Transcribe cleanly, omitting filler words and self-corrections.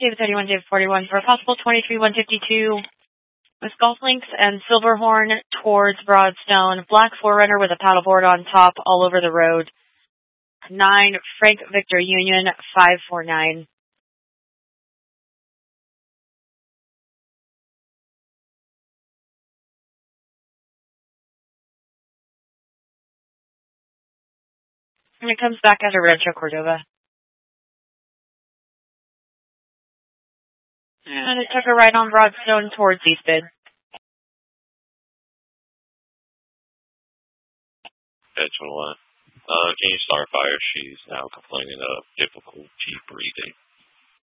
David 31, David 41 for a possible 23-152 with Golf Links and Silverhorn towards Broadstone. Black 4Runner with a paddleboard on top all over the road. 9 Frank Victor Union 549. And it comes back out of Rancho Cordova. And it took a right on Broadstone towards East Bid. Okay, 21. Can you start fire? She's now complaining of difficulty breathing.